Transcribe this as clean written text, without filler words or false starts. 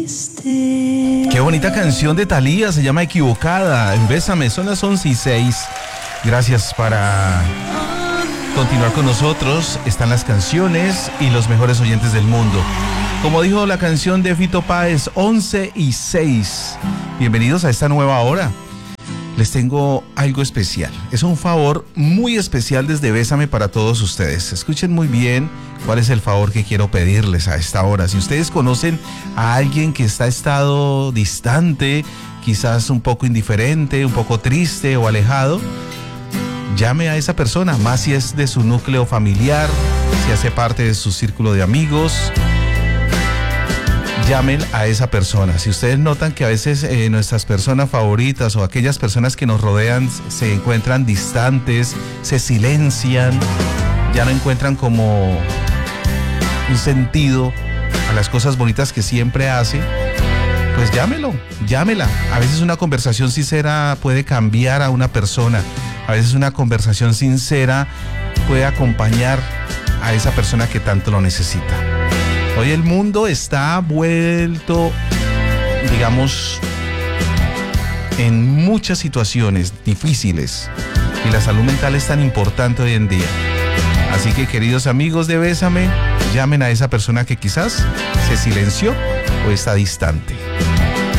Qué bonita canción de Thalía, se llama Equivocada. En Bésame, son las 11:06. Gracias para continuar con nosotros. Están las canciones y los mejores oyentes del mundo. Como dijo la canción de Fito Páez, 11:06. Bienvenidos a esta nueva hora. Les tengo algo especial. Es un favor muy especial desde Bésame para todos ustedes. Escuchen muy bien cuál es el favor que quiero pedirles a esta hora. Si ustedes conocen a alguien que está en estado distante, quizás un poco indiferente, un poco triste o alejado, llame a esa persona, más si es de su núcleo familiar, si hace parte de su círculo de amigos. Llamen a esa persona. Si ustedes notan que a veces nuestras personas favoritas o aquellas personas que nos rodean se encuentran distantes, se silencian, ya no encuentran como un sentido a las cosas bonitas que siempre hace, pues llámelo, llámela. A veces una conversación sincera puede cambiar a una persona. A veces una conversación sincera puede acompañar a esa persona que tanto lo necesita. Hoy el mundo está vuelto, digamos, en muchas situaciones difíciles y la salud mental es tan importante hoy en día. Así que, queridos amigos de Bésame, llamen a esa persona que quizás se silenció o está distante.